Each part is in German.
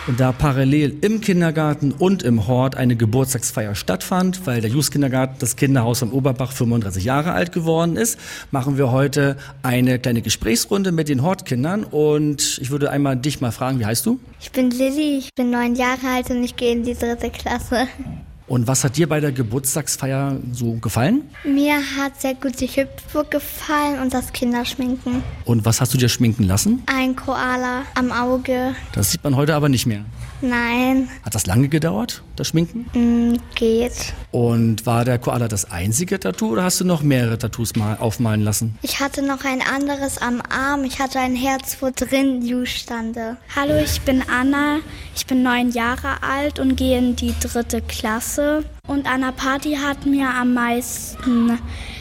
Und da parallel im Kindergarten und im Hort eine Geburtstagsfeier stattfand, weil der Just-Kindergarten, das Kinderhaus am Oberbach, 35 Jahre alt geworden ist, machen wir heute eine kleine Gesprächsrunde mit den Hortkindern. Und ich würde einmal dich mal fragen, wie heißt du? Ich bin Lilly, ich bin 9 Jahre alt und ich gehe in die 3. Klasse. Und was hat dir bei der Geburtstagsfeier so gefallen? Mir hat sehr gut die Hüpfburg gefallen und das Kinderschminken. Und was hast du dir schminken lassen? Ein Koala am Auge. Das sieht man heute aber nicht mehr. Nein. Hat das lange gedauert, das Schminken? Geht. Und war der Koala das einzige Tattoo oder hast du noch mehrere Tattoos mal aufmalen lassen? Ich hatte noch ein anderes am Arm. Ich hatte ein Herz, wo drin You stande. Hallo, ich bin Anna. Ich bin 9 Jahre alt und gehe in die 3. Klasse. Und an der Party hat mir am meisten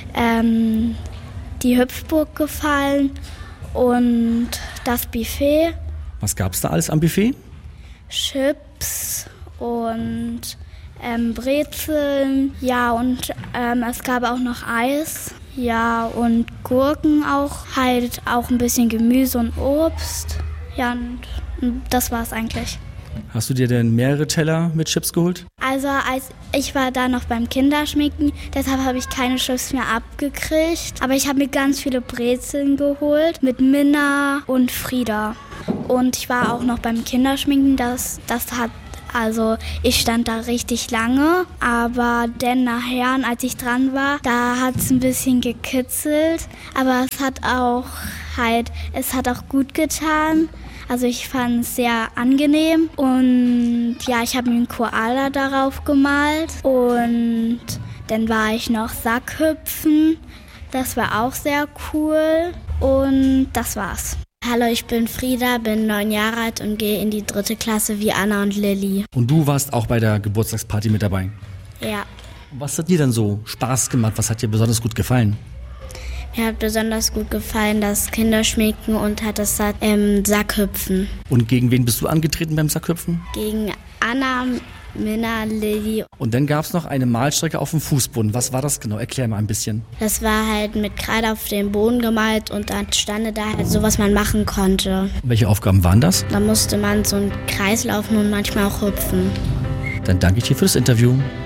die Hüpfburg gefallen und das Buffet. Was gab's da alles am Buffet? Chips und Brezeln, ja, und es gab auch noch Eis, ja, und Gurken auch, halt auch ein bisschen Gemüse und Obst, ja, und das war's eigentlich. Hast du dir denn mehrere Teller mit Chips geholt? Also ich war da noch beim Kinderschminken, deshalb habe ich keine Chips mehr abgekriegt, aber ich habe mir ganz viele Brezeln geholt mit Minna und Frieda. Und ich war auch noch beim Kinderschminken, also ich stand da richtig lange, aber dann nachher, als ich dran war, da hat es ein bisschen gekitzelt, aber es hat auch gut getan. Also ich fand es sehr angenehm und ja, ich habe mir einen Koala darauf gemalt und dann war ich noch Sackhüpfen, das war auch sehr cool und das war's. Hallo, ich bin Frieda, bin 9 Jahre alt und gehe in die 3. Klasse wie Anna und Lilly. Und du warst auch bei der Geburtstagsparty mit dabei? Ja. Was hat dir denn so Spaß gemacht? Was hat dir besonders gut gefallen? Mir hat besonders gut gefallen das Kinderschminken und hat das Sackhüpfen. Und gegen wen bist du angetreten beim Sackhüpfen? Gegen Anna, Minna, Lilly. Und dann gab es noch eine Malstrecke auf dem Fußboden. Was war das genau? Erklär mal ein bisschen. Das war halt mit Kreide auf dem Boden gemalt und dann stand da halt so, was man machen konnte. Welche Aufgaben waren das? Da musste man so einen Kreis laufen und manchmal auch hüpfen. Dann danke ich dir für das Interview.